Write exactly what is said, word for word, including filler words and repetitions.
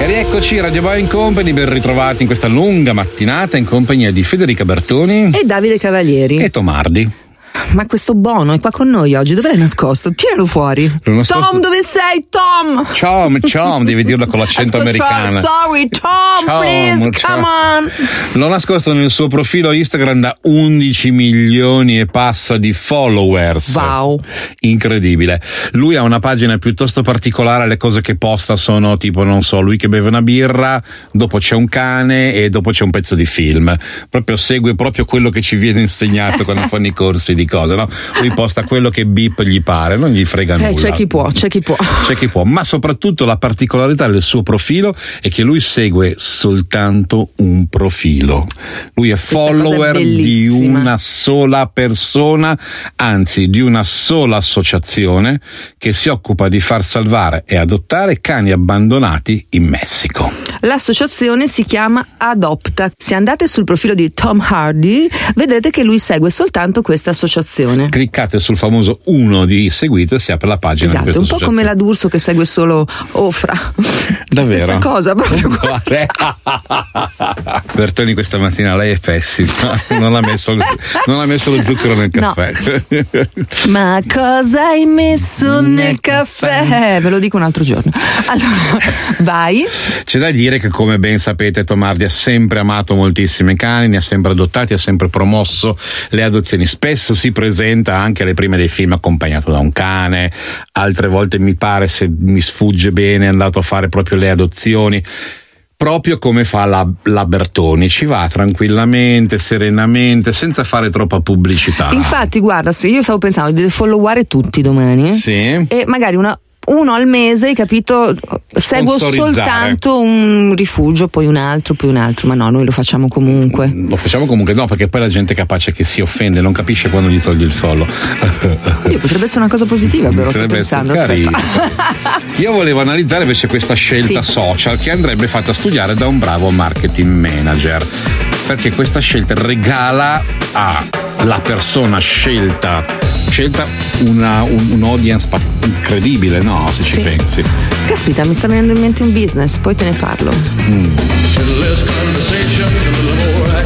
E rieccoci, Radio Boy Company, ben ritrovati in questa lunga mattinata in compagnia di Federica Bertoni e Davide Cavalieri e Tomardi. Ma questo Bono è qua con noi oggi, dove l'hai nascosto? Tiralo fuori. Nascosto... Tom, dove sei, Tom? Tom, Tom, devi dirlo con l'accento Ascolta, americano. Sorry, Tom, Tom please, Tom. Come on. L'ho nascosto nel suo profilo Instagram da undici milioni e passa di followers. Wow. Incredibile. Lui ha una pagina piuttosto particolare, le cose che posta sono tipo, non so, lui che beve una birra, dopo c'è un cane e dopo c'è un pezzo di film. Proprio segue proprio quello che ci viene insegnato quando fanno i corsi di cose, no? Lui posta quello che beep gli pare, non gli frega nulla. Eh, c'è chi può, c'è chi può. C'è chi può, ma soprattutto la particolarità del suo profilo è che lui segue soltanto un profilo. Lui è Questa follower è di una sola persona, anzi di una sola associazione che si occupa di far salvare e adottare cani abbandonati in Messico. L'associazione si chiama Adopta. Se andate sul profilo di Tom Hardy, vedrete che lui segue soltanto questa associazione. Cliccate sul famoso uno di seguito e si apre la pagina. Esatto, di questa un po' come la D'Urso che segue solo Ofra. Davvero? Stessa cosa, proprio Bertoni, questa mattina lei è pessima. Non ha messo, non ha messo lo zucchero nel caffè. No. Ma cosa hai messo nel, nel caffè? caffè? Ve lo dico un altro giorno. Allora, vai. C'è da dire che, come ben sapete, Tomardi ha sempre amato moltissimi cani, ne ha sempre adottati, ha sempre promosso le adozioni. Spesso si presenta anche alle prime dei film accompagnato da un cane, altre volte mi pare, se mi sfugge bene, è andato a fare proprio le adozioni. Proprio come fa la, la Bertoni, ci va tranquillamente, serenamente, senza fare troppa pubblicità. Infatti, guarda, se io stavo pensando di followare tutti domani, sì, e magari una uno al mese, hai capito? Seguo soltanto un rifugio, poi un altro, poi un altro, ma no, noi lo facciamo comunque. Lo facciamo comunque, no, perché poi la gente è capace che si offende, non capisce quando gli togli il follow. Io, potrebbe essere una cosa positiva, però sto pensando. Aspetta. Io volevo analizzare invece questa scelta sì. social che andrebbe fatta studiare da un bravo marketing manager, perché questa scelta regala alla persona scelta scelta una, un, un audience incredibile, no? Se ci sì. pensi. Caspita, mi sta venendo in mente un business, poi te ne parlo. Mm.